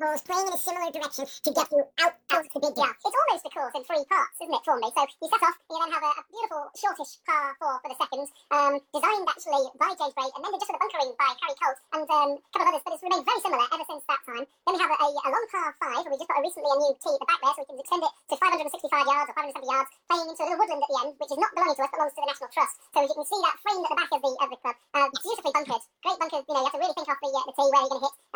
balls playing in a similar direction to get you out the big game. Yeah, it's almost a course in 3 parts, isn't it, formally? So you set off, you then have a beautiful, shortish par 4 for the second, designed actually by James Braid, amended just for the bunkering by Harry Colt, and a couple of others, but it's remained very similar ever since that time. Then we have a long par 5, where we just got recently a new tee at the back there, so we can extend it to 565 yards or 570 yards, playing into a little woodland at the end, which is not belonging to us, but belongs to the National Trust. So as you can see that framed at the back of the club, beautifully bunkered, great bunkers. You have to really think off the tee where you're going to hit.